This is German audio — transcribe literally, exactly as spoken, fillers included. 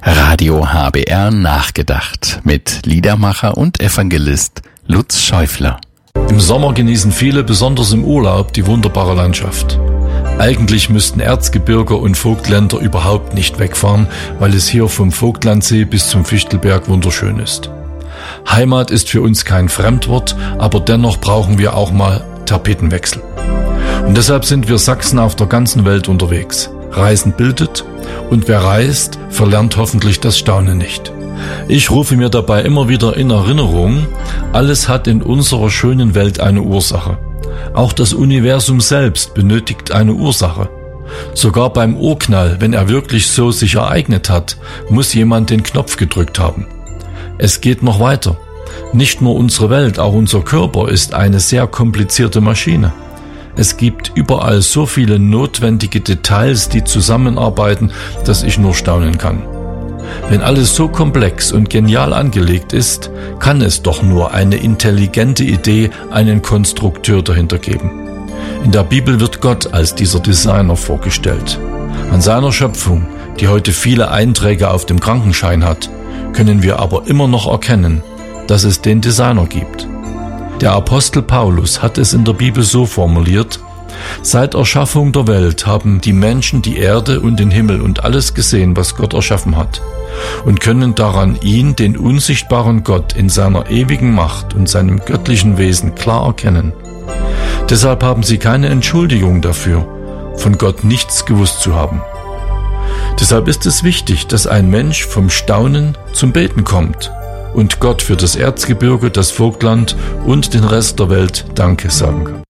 Radio H B R nachgedacht mit Liedermacher und Evangelist Lutz Schäufler. Im Sommer genießen viele, besonders im Urlaub, die wunderbare Landschaft. Eigentlich müssten Erzgebirger und Vogtländer überhaupt nicht wegfahren, weil es hier vom Vogtlandsee bis zum Fichtelberg wunderschön ist. Heimat ist für uns kein Fremdwort, aber dennoch brauchen wir auch mal Tapetenwechsel. Und deshalb sind wir Sachsen auf der ganzen Welt unterwegs. Reisen bildet und wer reist, verlernt hoffentlich das Staunen nicht. Ich rufe mir dabei immer wieder in Erinnerung, alles hat in unserer schönen Welt eine Ursache. Auch das Universum selbst benötigt eine Ursache. Sogar beim Urknall, wenn er wirklich so sich ereignet hat, muss jemand den Knopf gedrückt haben. Es geht noch weiter. Nicht nur unsere Welt, auch unser Körper ist eine sehr komplizierte Maschine. Es gibt überall so viele notwendige Details, die zusammenarbeiten, dass ich nur staunen kann. Wenn alles so komplex und genial angelegt ist, kann es doch nur eine intelligente Idee, einen Konstrukteur dahinter geben. In der Bibel wird Gott als dieser Designer vorgestellt. An seiner Schöpfung, die heute viele Einträge auf dem Krankenschein hat, können wir aber immer noch erkennen, dass es den Designer gibt. Der Apostel Paulus hat es in der Bibel so formuliert: Seit Erschaffung der Welt haben die Menschen die Erde und den Himmel und alles gesehen, was Gott erschaffen hat, und können daran ihn, den unsichtbaren Gott, in seiner ewigen Macht und seinem göttlichen Wesen klar erkennen. Deshalb haben sie keine Entschuldigung dafür, von Gott nichts gewusst zu haben. Deshalb ist es wichtig, dass ein Mensch vom Staunen zum Beten kommt und Gott für das Erzgebirge, das Vogtland und den Rest der Welt Danke sagen kann.